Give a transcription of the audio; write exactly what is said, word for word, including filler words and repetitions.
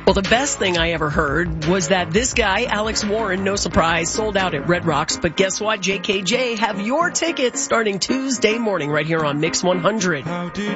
Well, the best thing I ever heard was that this guy, Alex Warren, no surprise, sold out at Red Rocks. But guess what, J K J? Have your tickets starting Tuesday morning right here on Mix one hundred.